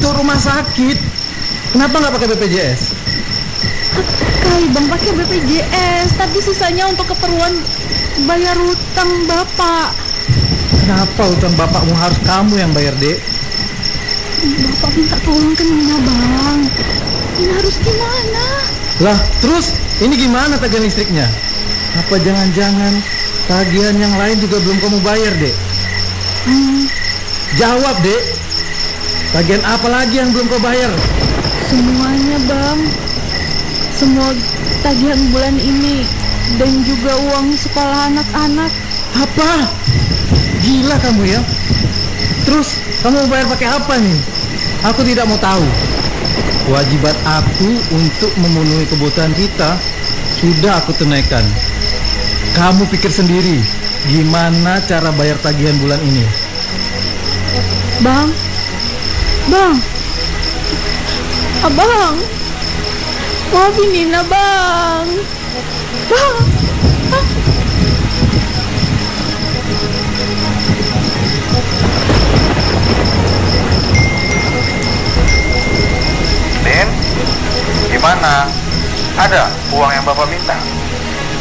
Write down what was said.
untuk rumah sakit. Kenapa nggak pakai BPJS? Kai bang pakai BPJS, tapi sisanya untuk keperluan bayar hutang bapak. Kenapa utang bapakmu harus kamu yang bayar, Dek? Bapak minta tolong ke Nina bang. Ini harus gimana? Lah, terus ini gimana tagihan listriknya? Apa jangan-jangan tagihan yang lain juga belum kamu bayar, Dek? Jawab, Dek. Tagihan apa lagi yang belum kau bayar? Semuanya bang. Semua tagihan bulan ini dan juga uang sekolah anak-anak. Apa? Gila kamu ya. Terus kamu bayar pakai apa nih? Aku tidak mau tahu. Kewajiban aku untuk memenuhi kebutuhan kita sudah aku tunaikan. Kamu pikir sendiri gimana cara bayar tagihan bulan ini. Bang, abang, maafin Nina bang. Nin, gimana? Ada uang yang Bapak minta?